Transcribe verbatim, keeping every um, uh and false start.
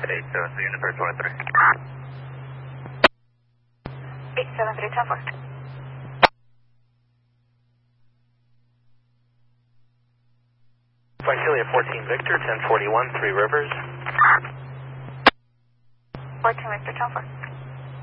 eight seven three, Unifor twenty-three. eight seven three, ten four. Visalia fourteen Victor, ten forty-one, Three Rivers. fourteen Victor, ten four.